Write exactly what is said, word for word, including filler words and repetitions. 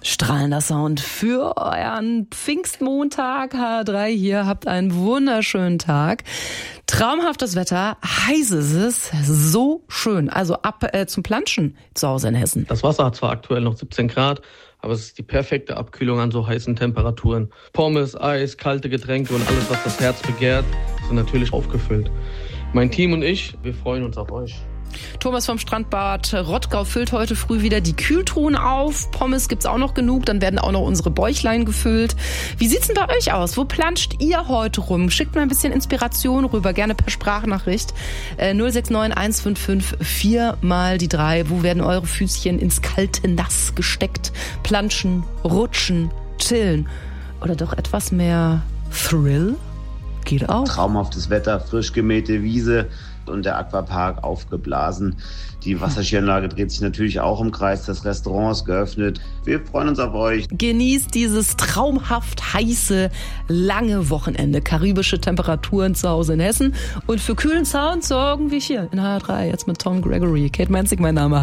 Strahlender Sound für euren Pfingstmontag. H drei hier, habt einen wunderschönen Tag. Traumhaftes Wetter, heiß ist es, so schön. Also ab äh, zum Planschen zu Hause in Hessen. Das Wasser hat zwar aktuell noch siebzehn Grad, aber es ist die perfekte Abkühlung an so heißen Temperaturen. Pommes, Eis, kalte Getränke und alles, was das Herz begehrt, sind natürlich aufgefüllt. Mein Team und ich, wir freuen uns auf euch. Thomas vom Strandbad Rottgau füllt heute früh wieder die Kühltruhen auf. Pommes gibt's auch noch genug, dann werden auch noch unsere Bäuchlein gefüllt. Wie sieht's denn bei euch aus? Wo planscht ihr heute rum? Schickt mal ein bisschen Inspiration rüber, gerne per Sprachnachricht. Äh, null sechs neun eins fünf fünf vier mal die drei. Wo werden eure Füßchen ins kalte Nass gesteckt? Planschen, rutschen, chillen oder doch etwas mehr Thrill? Geht auch. Traumhaftes Wetter, frisch gemähte Wiese und der Aquapark aufgeblasen. Die Wasserskianlage dreht sich natürlich auch im Kreis. Das Restaurant ist geöffnet. Wir freuen uns auf euch. Genießt dieses traumhaft heiße, lange Wochenende. Karibische Temperaturen zu Hause in Hessen. Und für kühlen Sound sorgen wir hier in H drei. Jetzt mit Tom Gregory. Kate Menzig mein Name.